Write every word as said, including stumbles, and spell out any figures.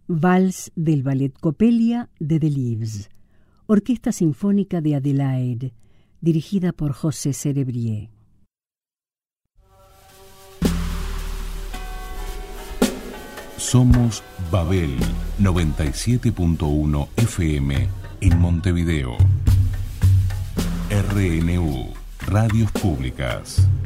Vals del Ballet Coppelia de Delibes. Orquesta Sinfónica de Adelaide, dirigida por José Cerebrier. Somos Babel noventa y siete punto uno F M en Montevideo. R N U, Radios Públicas.